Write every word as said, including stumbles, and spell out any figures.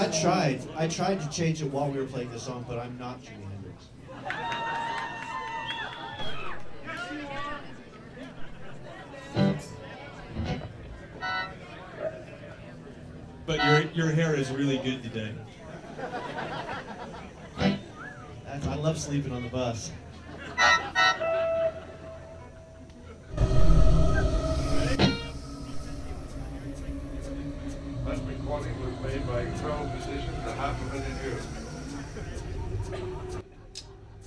I tried. I tried to change it while we were playing this song, but I'm not Jimi Hendrix. But your your hair is really good today. That's, I love sleeping on the bus.